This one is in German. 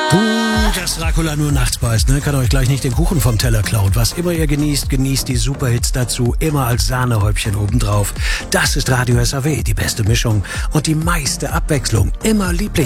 Dass Dracula nur nachts beißt, ne? Kann euch gleich nicht den Kuchen vom Teller klauen. Was immer ihr genießt, genießt die Superhits dazu, immer als Sahnehäubchen obendrauf. Das ist Radio SAW, die beste Mischung und die meiste Abwechslung. Immer Lieblings.